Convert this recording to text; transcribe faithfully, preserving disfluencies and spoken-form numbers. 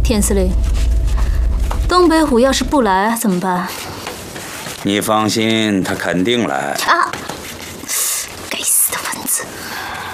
田司令，东北虎要是不来怎么办？ 你放心，他肯定来。 啊！